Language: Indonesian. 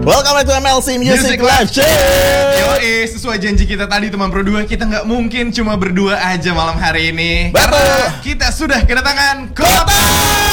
Welcome back to MLC Music Live Check. Yoi, sesuai janji kita tadi teman Pro 2, kita nggak mungkin cuma berdua aja malam hari ini. Betul. Karena kita sudah kedatangan Kota.